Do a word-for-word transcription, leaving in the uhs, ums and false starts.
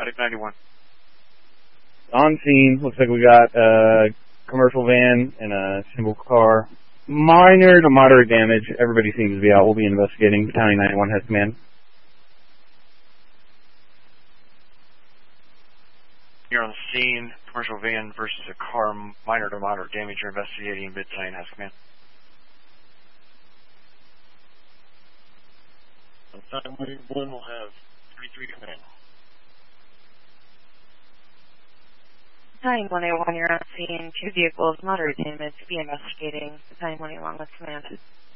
Medic ninety-one. On scene, looks like we got a commercial van and a single car. Minor to moderate damage. Everybody seems to be out. We'll be investigating. County ninety-one has command. You're on the scene. Commercial van versus a car. Minor to moderate damage. You're investigating. Mid-Battalion has command. Battalion one will have thirty-three command. Battalion one oh one, you're on scene. Two vehicles, moderate damage. Be investigating. Battalion one oh one with command.